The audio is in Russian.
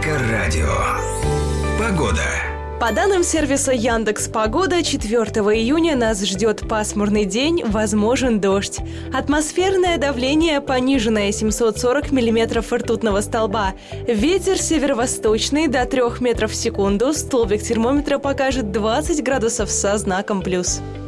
Эльдоррадио. Погода. По данным сервиса Яндекс.Погода, 4 июня нас ждет пасмурный день, возможен дождь. Атмосферное давление пониженное 740 миллиметров ртутного столба. Ветер северо-восточный до 3 метров в секунду. Столбик термометра покажет 20 градусов со знаком плюс.